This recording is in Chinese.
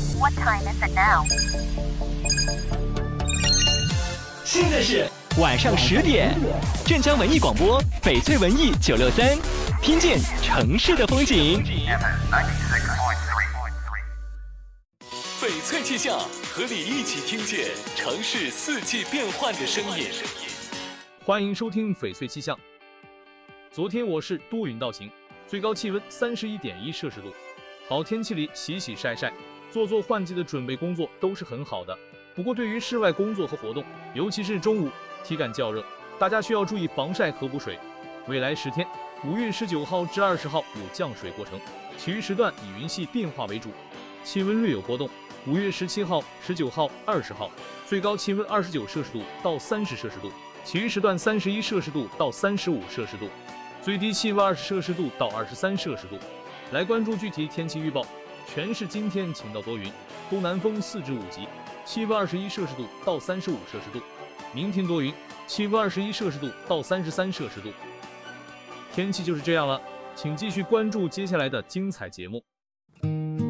What time is it now? 现在是晚上10点，镇江文艺广播，翡翠文艺963，听见城市的风景。翡翠气象，和你一起听见城市四季变换的声音。 欢迎收听翡翠气象。昨天我市多云到晴，最高气温31.1摄氏度。好天气里洗洗晒晒，做换季的准备工作都是很好的。不过对于室外工作和活动，尤其是中午体感较热，大家需要注意防晒和补水。未来10天，5月19号至20号有降水过程，其余时段以云系变化为主，气温略有波动。5月17号、19号、20号，最高气温29摄氏度到30摄氏度，其余时段31摄氏度到35摄氏度，最低气温20摄氏度到23摄氏度。来关注具体天气预报，全市今天晴到多云，东南风4至5级，气温21摄氏度到35摄氏度。明天多云，气温21摄氏度到33摄氏度。天气就是这样了，请继续关注接下来的精彩节目。